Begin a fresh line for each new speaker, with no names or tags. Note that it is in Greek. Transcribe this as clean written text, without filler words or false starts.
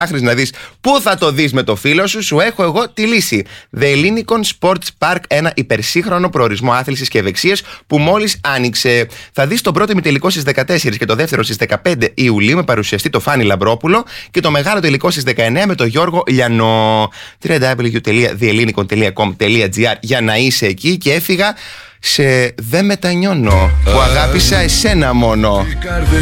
ψάχνεις να δεις πού θα το δεις με το φίλο σου, σου έχω εγώ τη λύση. The Ellinikon Sports Park, ένα υπερσύγχρονο προορισμό άθλησης και ευεξίας που μόλις άνοιξε. Θα δεις τον πρώτο ημιτελικό στις 14 και το δεύτερο στις 15 Ιουλίου με παρουσιαστή το Φάνη Λαμπρόπουλο και το μεγάλο τελικό στις 19 με τον Γιώργο Λιανό. www.theellinikon.com.gr για να είσαι εκεί. Και έφυγα σε «Δεν μετανιώνω» που αγάπησα εσένα μόνο.